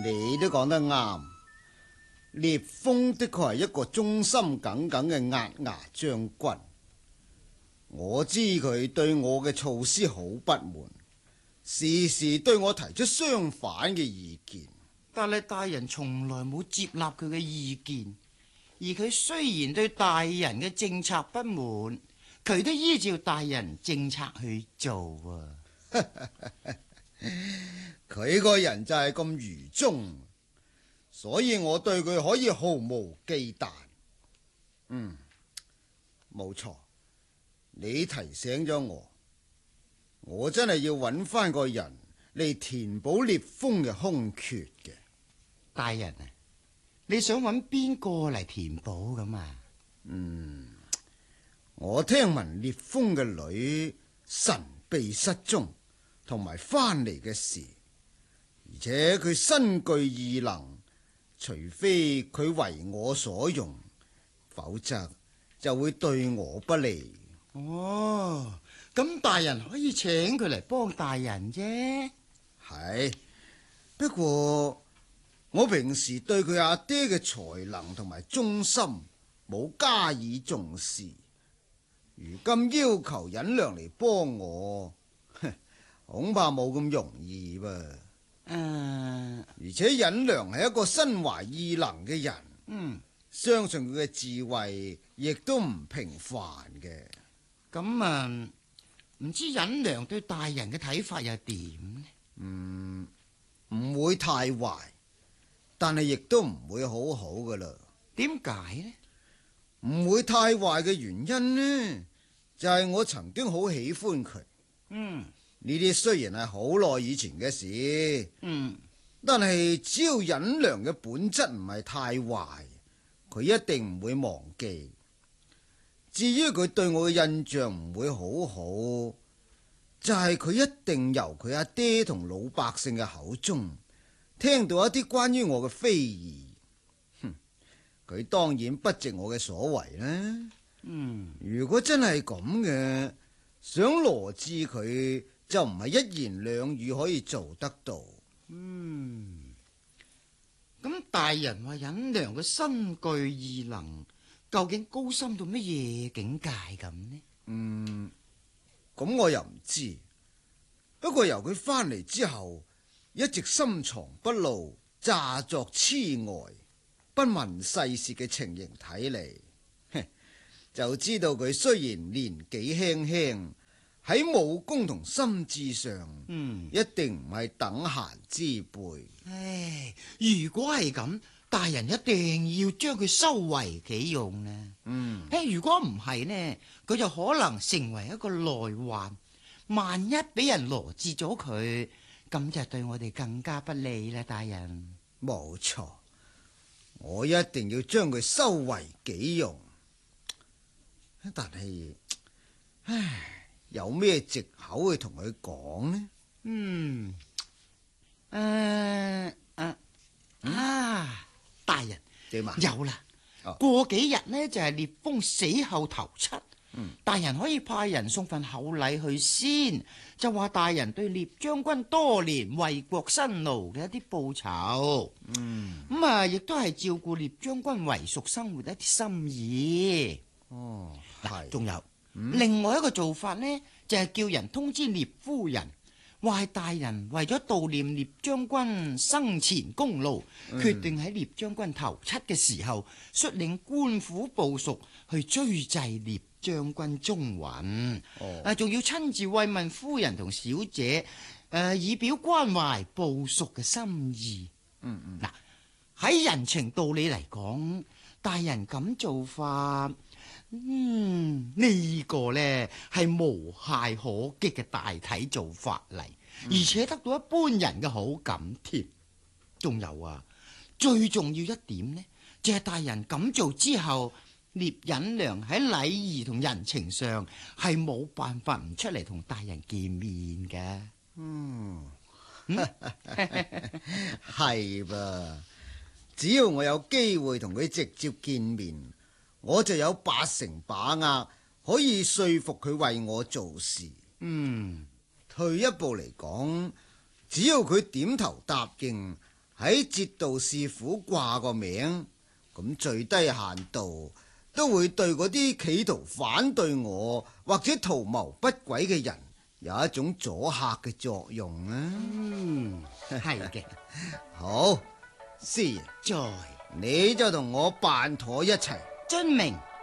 你都講得啱，聶風的確係一個忠心耿耿嘅押牙將軍。我知佢對我嘅措施好不滿，時時對我提出相反嘅意見。 但係大人從來冇接納佢嘅意見，而佢雖然對大人嘅政策不滿，佢都依照大人政策去做啊。 佢個人就係咁愚忠，所以我對佢可以毫無忌憚。冇錯，你提醒咗我，我真係要揾翻個人嚟填補聶風嘅空缺嘅。 大人啊，你想揾邊個嚟填補咁啊？ 我聽聞聶風嘅女神秘失蹤，同埋翻嚟嘅事，而且佢身具異能，除非佢為我所用，否則就會對我不利。 哦，咁大人可以請佢嚟幫大人啫。 係，不過我平時對佢阿爹嘅才能同埋忠心冇加以重視，如今要求忍良嚟幫我，恐怕冇咁容易噃。而且忍良係一個身懷異能嘅人，相信佢嘅智慧亦都唔平凡嘅。 咁啊，唔知忍良對大人嘅睇法又點呢？ 唔會太壞，但係亦都唔會好好噶啦。 點解呢？ 唔會太壞嘅原因呢，就係我曾經好喜歡佢。呢啲雖然係好耐以前嘅事，但係只要忍良嘅本質唔係太壞，佢一定唔會忘記。至於佢對我嘅印象唔會好好，就係佢一定由佢阿爹同老百姓嘅口中聽到一啲關於我嘅非議。佢當然不值我嘅所為啦。如果真係咁嘅，想羅致佢就唔係一言兩語可以做得到。 咁大人話忍良嘅身具異能，究竟高深到乜嘢境界咁呢？ 咁我又唔知。不過由佢翻嚟之後，一直深藏不露，詐作痴呆，不問世事嘅情形睇嚟，就知道佢雖然年紀輕輕，喺武功同心智上，一定唔係等閒之輩。 唉，如果係咁，大人一定要將佢收為己用呢。如果唔係呢，佢就可能成為一個內患。萬一俾人羅致咗佢，咁就對我哋更加不利啦，大人。 冇錯，我一定要將佢收為己用。但係，有咩藉口去同佢講呢？ 大人， 點啊？ 有啦。過幾日呢，就係聶風死後頭七。大人可以派人送份厚禮去先，就話大人對聶將軍多年為國辛勞嘅一啲報酬。亦都係照顧聶將軍為屬生活嘅一啲心意。仲有另外一個做法呢，就係叫人通知聶夫人，話係大人為咗悼念聶將軍生前功勞，決定喺聶將軍頭七嘅時候，率領官府部屬去追祭聶將軍蹤魂。仲要親自慰問夫人同小姐，以表關懷部屬嘅心意。喺人情道理嚟講，大人咁做法，呢個呢係無懈可擊嘅大體做法嚟，而且得到一般人嘅好感添。仲有啊，最重要一點呢，就係大人咁做之後，聶忍良喺禮儀同人情上係冇辦法唔出嚟同大人見面嘅。 係噃，只要我有機會同佢直接見面，我就有80%把握可以說服佢為我做事。退一步嚟講，只要佢點頭答應， 喺節度使府掛個名，咁最低限度都會對嗰啲企圖反對我或者圖謀不軌嘅人有一種阻嚇嘅作用啊。 係嘅。 好，師爺， 在， 你就同我辦妥一齊。 遵命。